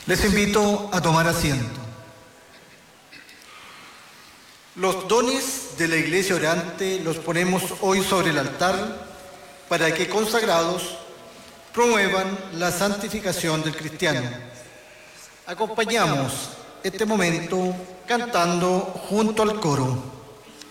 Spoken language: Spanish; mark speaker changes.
Speaker 1: Les invito a tomar asiento. Los dones de la Iglesia Orante los ponemos hoy sobre el altar para que, consagrados, promuevan la santificación del cristiano. Acompañamos este momento cantando junto al coro.